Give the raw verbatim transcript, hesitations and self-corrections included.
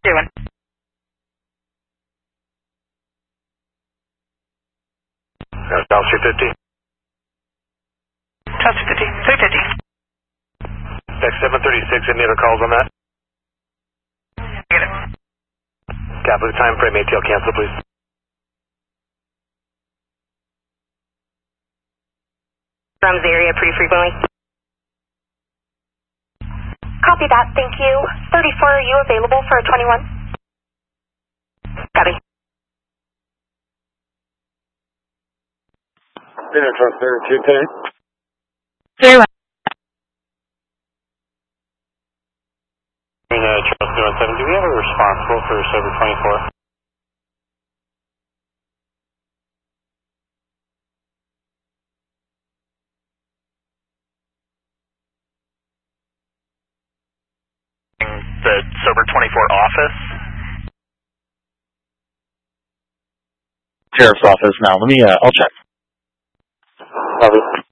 doing? Uh, South three fifty. South three fifty. three fifty. X seven thirty-six, any other calls on that? Get it. Copy the time frame, A T L cancel, please. From the area pretty frequently. Copy that, thank you. thirty-four, are you available for a twenty-one? Copy. Dinner truck there, two ten. Zero one. Uh, Charles two one seven, do we have a responsible for Sober twenty-four? The Sober twenty-four office? Sheriff's office now. Let me, uh, I'll check. Copy.